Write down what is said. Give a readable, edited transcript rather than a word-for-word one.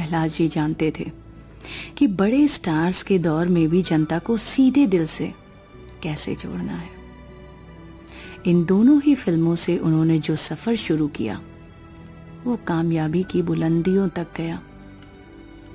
प्रहलाद जी जानते थे कि बड़े स्टार्स के दौर में भी जनता को सीधे दिल से कैसे जोड़ना है। इन दोनों ही फिल्मों से उन्होंने जो सफर शुरू किया वो कामयाबी की बुलंदियों तक गया।